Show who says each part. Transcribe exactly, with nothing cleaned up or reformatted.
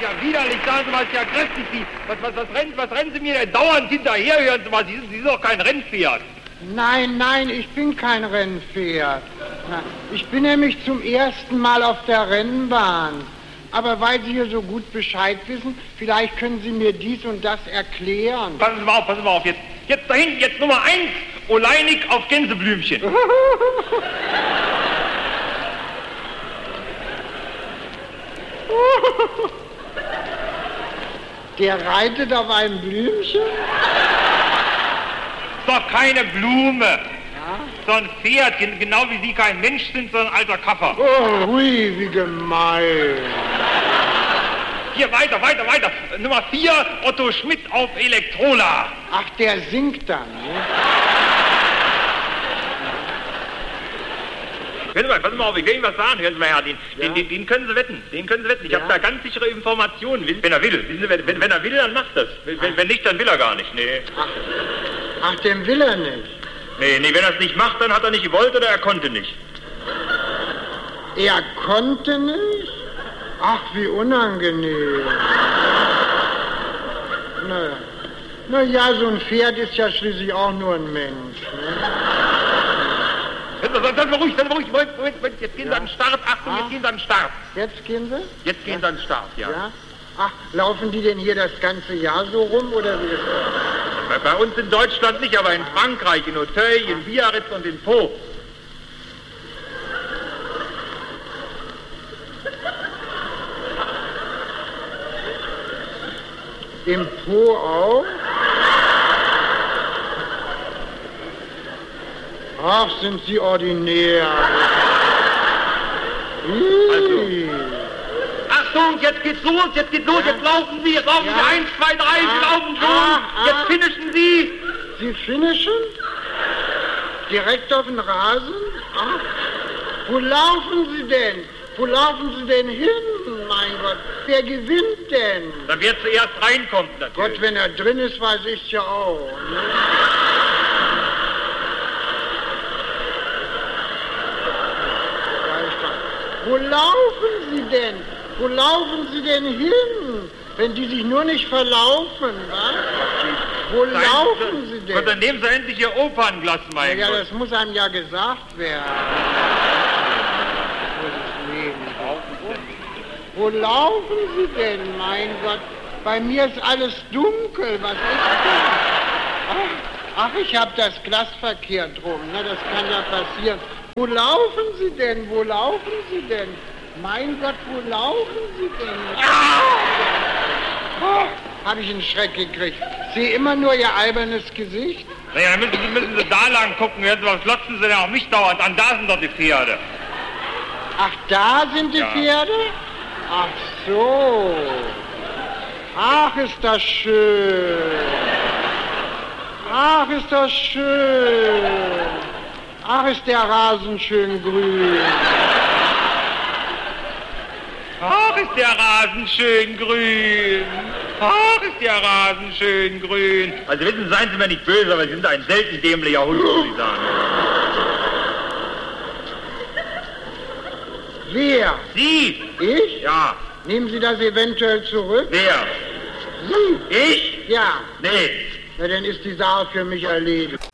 Speaker 1: ja widerlich, sagen Sie mal, ist ja kräftig. Sie, was, was, was, rennen, was rennen Sie mir denn dauernd hinterher? Hören Sie mal, Sie sind, Sie sind doch kein Rennpferd.
Speaker 2: Nein, nein, ich bin kein Rennpferd. Na, ich bin nämlich zum ersten Mal auf der Rennbahn. Aber weil Sie hier so gut Bescheid wissen, vielleicht können Sie mir dies und das erklären.
Speaker 1: Passen Sie mal auf, passen Sie mal auf. Jetzt, jetzt da hinten, jetzt Nummer eins, Oleinik auf Gänseblümchen.
Speaker 2: Der reitet auf einem Blümchen?
Speaker 1: Ist doch keine Blume.
Speaker 2: Ja?
Speaker 1: So ein Pferd, genau wie Sie kein Mensch sind, sondern ein alter Kaffer.
Speaker 2: Oh, hui, wie gemein.
Speaker 1: Hier, weiter, weiter, weiter. Nummer vier, Otto Schmidt auf Elektrola.
Speaker 2: Ach, der singt dann, ne?
Speaker 1: Hören Sie mal, passen Sie mal auf, ich will Ihnen was sagen, hören Sie mal, Herr, den,
Speaker 2: Ja?
Speaker 1: den, den, den können Sie wetten, den können Sie wetten. Ich
Speaker 2: Ja?
Speaker 1: habe da ganz sichere Informationen, wenn er will. Wissen Sie, wenn, wenn er will, dann macht das. Wenn, wenn nicht, dann will er gar nicht, nee.
Speaker 2: Ach, ach, den will er nicht.
Speaker 1: Nee, nee, wenn er es nicht macht, dann hat er nicht gewollt oder er konnte nicht.
Speaker 2: Er konnte nicht? Ach, wie unangenehm. Na, na ja, so ein Pferd ist ja schließlich auch nur ein Mensch, ne?
Speaker 1: Seien Sie mal ruhig, seien Sie mal ruhig. Moment, Moment, Moment. Jetzt gehen
Speaker 2: Ja?
Speaker 1: Sie an den Start. Achtung,
Speaker 2: Ah?
Speaker 1: jetzt gehen Sie an den Start.
Speaker 2: Jetzt gehen Sie?
Speaker 1: Jetzt gehen Sie an den Start, ja.
Speaker 2: Ja? Ach, laufen die denn hier das ganze Jahr so rum, oder wie ist das?
Speaker 1: Bei, bei uns in Deutschland nicht, aber in Frankreich, in Auteuil, in Biarritz und in Po.
Speaker 2: Im Po auch? Ach, sind Sie ordinär.
Speaker 1: Also.
Speaker 2: Ih.
Speaker 1: Achtung, jetzt geht's los, jetzt geht's los,
Speaker 2: Ja?
Speaker 1: jetzt laufen Sie, jetzt laufen
Speaker 2: Ja?
Speaker 1: Sie, eins, zwei, drei, Sie
Speaker 2: Ah,
Speaker 1: laufen schon,
Speaker 2: ah, ah.
Speaker 1: jetzt finishen Sie.
Speaker 2: Sie finishen? Direkt auf den Rasen? Ach, wo laufen Sie denn? Wo laufen Sie denn hin? Mein Gott, wer gewinnt denn?
Speaker 1: Dann wer zuerst reinkommt, natürlich.
Speaker 2: Gott, wenn er drin ist, weiß ich's ja auch. Ne? Ja, ich weiß. Wo laufen Sie denn? Wo laufen Sie denn hin? Wenn die sich nur nicht verlaufen, was? Wo
Speaker 1: Seien
Speaker 2: laufen Sie denn?
Speaker 1: Gott, dann nehmen Sie endlich Ihr Opernglas, mein
Speaker 2: Ja,
Speaker 1: Gott.
Speaker 2: das muss einem ja gesagt werden. Wo laufen Sie denn, mein Gott? Bei mir ist alles dunkel. Was ist denn? Ach, ach ich habe das Glas verkehrt rum. Na, das kann ja passieren. Wo laufen Sie denn? Wo laufen Sie denn? Mein Gott, wo laufen Sie denn? Oh, habe ich einen Schreck gekriegt. Sehe immer nur Ihr albernes Gesicht.
Speaker 1: Naja, dann müssen Sie, müssen Sie da lang gucken. Hören Sie, was glotzen Sie denn auf mich dauernd an? Da sind doch die Pferde.
Speaker 2: Ach, da sind die
Speaker 1: Ja.
Speaker 2: Pferde? Ach so. Ach, ist das schön. Ach, ist das schön. Ach, ist der Rasen schön grün.
Speaker 1: Ach, ist der Rasen schön grün. Ach, ist der Rasen schön grün. Also wissen Sie, seien Sie mir nicht böse, aber Sie sind ein selten dämlicher Hund, muss ich sagen.
Speaker 2: Wer?
Speaker 1: Sie?
Speaker 2: Ich?
Speaker 1: Ja.
Speaker 2: Nehmen Sie das eventuell zurück?
Speaker 1: Wer?
Speaker 2: Sie?
Speaker 1: Ich?
Speaker 2: Ja.
Speaker 1: Nee.
Speaker 2: Na, dann ist die Sache für mich erledigt.